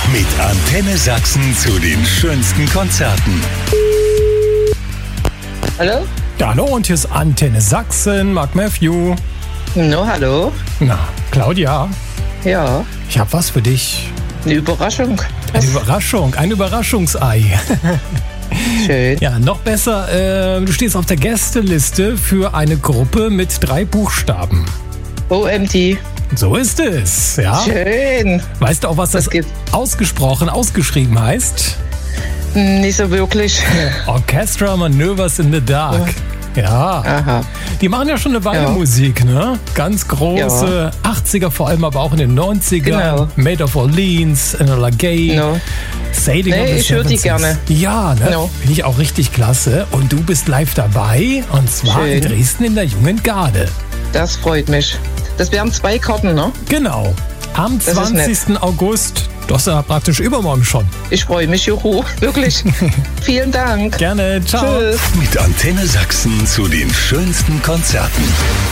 Mit Antenne Sachsen zu den schönsten Konzerten. Hallo? Ja, hallo, und hier ist Antenne Sachsen, Mark Matthew. No, hallo? Na, Claudia, Ja, ich habe was für dich. eine Überraschung. Eine Überraschung, ein Überraschungsei. Schön. Ja, noch besser, du stehst auf der Gästeliste für eine Gruppe mit 3 Buchstaben. OMT. So ist es, ja. Schön. Weißt du auch, was das Was gibt's? ausgeschrieben heißt? Nicht so wirklich. Orchestra Maneuvers in the Dark. Ja, Aha. die machen ja schon eine Weile Ja. Musik, ne? Ganz große 80er, vor allem aber auch in den 90ern. Genau. Made of Orleans, Enola Gay, No. Sailing Nee, on the ich höre die Seven Seas. gerne. Ja, ne? No. Finde ich auch richtig klasse. Und du bist live dabei, und zwar in Schön. Dresden in der Jungen Garde. Das freut mich. Das wären 2 Karten, ne? Genau. Am Das ist 20. August. Das ist ja praktisch übermorgen schon. Ich freue mich, juhu. Wirklich. Vielen Dank. Gerne. Ciao. Tschüss. Mit Antenne Sachsen zu den schönsten Konzerten.